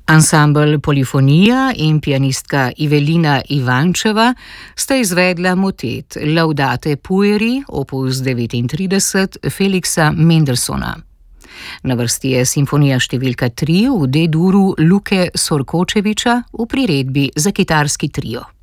Ansambel Polifonija in pianistka Ivelina Ivančeva sta izvedla motet Laudate pueri opus 39 Felixa Mendelssohna. Na vrsti je simfonija številka 3 v D-duru Luke Sorkočevića v priredbi za kitarski trio.